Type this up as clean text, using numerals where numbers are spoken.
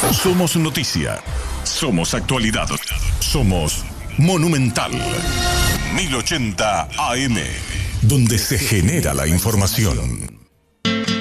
Somos noticia. Somos actualidad. Somos Monumental. 1080 AM. Donde se genera la información.